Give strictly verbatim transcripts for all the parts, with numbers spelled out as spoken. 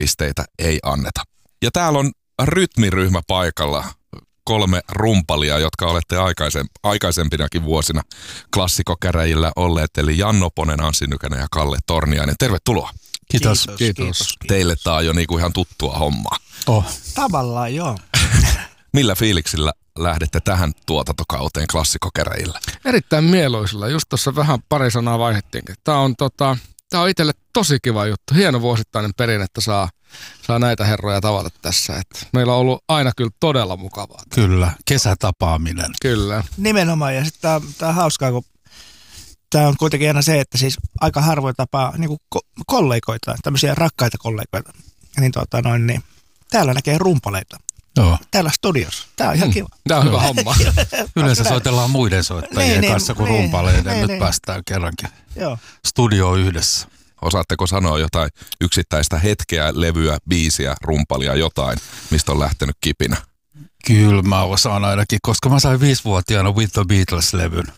pisteitä ei anneta. Ja täällä on rytmiryhmä paikalla. Kolme rumpalia, jotka olette aikaisem, aikaisempinakin vuosina klassikokäräjillä olleet, eli Janno Ponen, Anssi Nykänen ja Kalle Torniainen. Tervetuloa. Kiitos. Kiitos. Kiitos. Kiitos. Teille tää on jo niinku ihan tuttua hommaa. Oh. Tavallaan joo. Millä fiiliksillä lähdette tähän tuotantokauteen klassikokäräjillä? Erittäin mieluisilla. Just tuossa vähän pari sanaa vaihdettiinkin. Tämä on, tota, tää on itselle tosi kiva juttu. Hieno vuosittainen perinne, että saa, saa näitä herroja tavata tässä. Et meillä on ollut aina kyllä todella mukavaa. Kyllä, kesätapaaminen. Kyllä. Nimenomaan. Ja sitten tämä on hauskaa, kun tämä on kuitenkin aina se, että siis aika harvoin tapaa niin ko- kollegoita, tämmöisiä rakkaita kollegoita. Niin, tota, noin, niin täällä näkee rumpaleita. Joo. Täällä studiossa. Tämä on ihan Mm. kiva. Tämä on hyvä homma. Yleensä soitellaan muiden soittajien Niin, kanssa niin, kuin niin, rumpaleiden. niin, Nyt niin. päästään kerrankin Joo. studioon yhdessä. Osaatteko sanoa jotain yksittäistä hetkeä, levyä, biisiä, rumpalia, jotain, mistä on lähtenyt kipinä? Kyllä mä osaan ainakin, koska mä sain viisivuotiaana With the Beatles-levyn.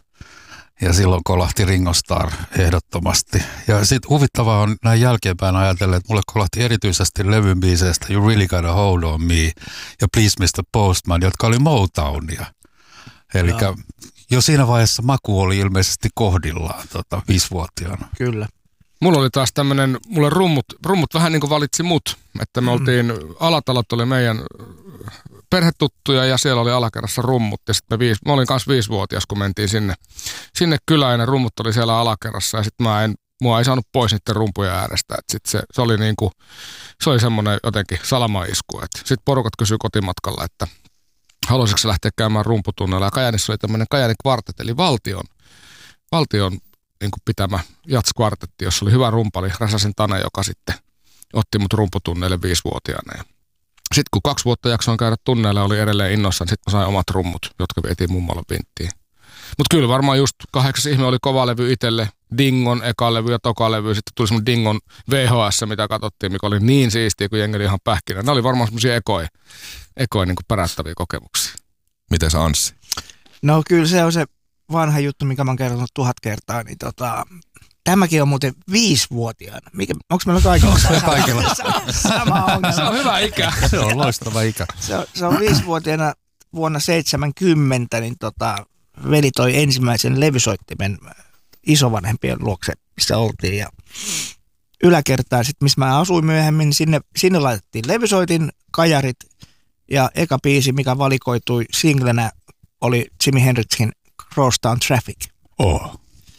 Ja silloin kolahti Ringo Starr ehdottomasti. Ja sitten huvittavaa on näin jälkeenpäin ajatella, että mulle kolahti erityisesti levyn biiseistä You Really Gotta Hold On Me ja Please mister Postman, jotka oli Motownia. Eli Joo. jo siinä vaiheessa maku oli ilmeisesti kohdillaan tota, viisivuotiaana. Kyllä. Mulla oli taas tämmönen, mulle rummut, rummut vähän niin kuin valitsi mut, että me oltiin, Alatalot oli meidän perhetuttuja ja siellä oli alakerrassa rummut ja sitten viis, mä olin kanssa viisivuotias, kun mentiin sinne, sinne kylään ja ne rummut oli siellä alakerrassa ja sitten mä en, mua ei saanut pois niiden rumpujen äärestä, että sit se, se oli niinku, se oli semmoinen jotenkin salamaisku, että sitten porukat kysyi kotimatkalla, että haluaisitko sä lähteä käymään rumputunnella ja Kajaanissa oli tämmöinen Kajaanin kvartet, eli valtion, valtion niin kuin pitämä jatskvartetti, jossa oli hyvä rumpali, Räsäsen Tane, joka sitten otti mut rumputunneille viisivuotiaana. Sitten kun kaksi vuotta jaksoin käydä tunneilla, oli edelleen innoissaan, sitten mä sain omat rummut, jotka vietiin mummolle vinttiin. Mutta kyllä varmaan just kahdeksas ihme oli kova levy itselle, Dingon eka levy ja toka levy, sitten tuli semmoinen Dingon V H S, mitä katsottiin, mikä oli niin siistiä, kun jengi oli ihan pähkinä. Ne oli varmaan semmoisia ekoja, ekoja niin kuin pärättäviä kokemuksia. Mites Anssi? No kyllä se on se vanha juttu, mikä mä oon kertonut tuhat kertaa, niin tota, tämäkin on muuten viisivuotiaana. Mikä, onko meillä kaikilla? Kaikilla. Sama ongelma. Se on hyvä ikä. Se on loistava ikä. Se on, se on viisivuotiaana vuonna seitsemänkymmentä, niin tota, veli toi ensimmäisen levysoittimen isovanhempien luokse, missä oltiin. Ja yläkertaan, sit, missä mä asuin myöhemmin, niin sinne, sinne laitettiin levysoitin, kajarit ja eka biisi, mikä valikoitui singlenä, oli Jimi Hendrixin Crosstown Traffic. Oh.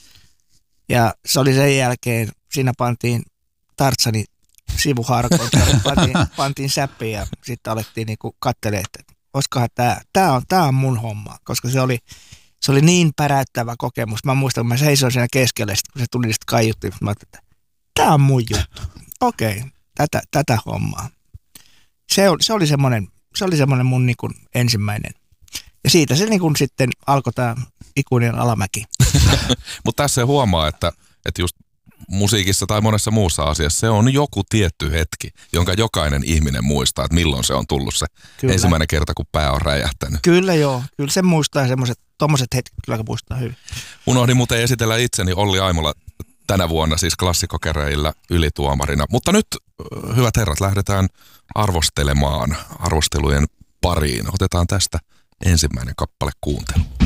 Ja se oli sen jälkeen, siinä pantiin Tartsani sivuharkoon, pantiin, pantiin säppiin ja sitten alettiin niinku katselemaan, että olisikohan tämä, tämä on, tämä on mun homma, koska se oli, se oli niin päräyttävä kokemus. Mä muistan, kun mä seisoin siinä keskellä, sit kun se tuli, sitten kaiuttiin, mä ajattelin, että tämä on mun juttu. Okei, okay, tätä, tätä hommaa. Se, oli, se oli semmoinen, se oli semmoinen mun niinku ensimmäinen. Ja siitä se niinku sitten alkoi tämä ikuinen alamäki. Mutta tässä se huomaa, että, että just musiikissa tai monessa muussa asiassa se on joku tietty hetki, jonka jokainen ihminen muistaa, että milloin se on tullut se Kyllä. ensimmäinen kerta, kun pää on räjähtänyt. Kyllä joo, kyllä se muistaa semmoiset, tommoset hetket kyllä muistaa hyvin. Unohdin muuten esitellä itseni Olli Aimola tänä vuonna siis klassikokäräjillä ylituomarina. Mutta nyt, hyvät herrat, lähdetään arvostelemaan arvostelujen pariin. Otetaan tästä ensimmäinen kappale kuuntelu.